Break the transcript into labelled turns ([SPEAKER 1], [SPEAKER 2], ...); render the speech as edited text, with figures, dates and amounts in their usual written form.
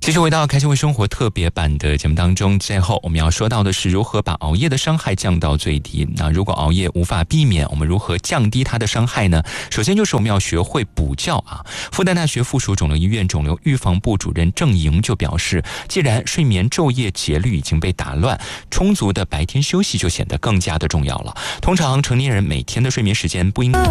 [SPEAKER 1] 继续回到开心为生活特别版的节目当中，最后我们要说到的是如何把熬夜的伤害降到最低。那如果熬夜无法避免，我们如何降低它的伤害呢？首先就是我们要学会补觉啊。复旦大学附属肿瘤医院肿瘤预防部主任郑莹就表示，既然睡眠昼夜节律已经被打乱，充足的白天休息就显得更加的重要了。通常成年人每天的睡眠时间不应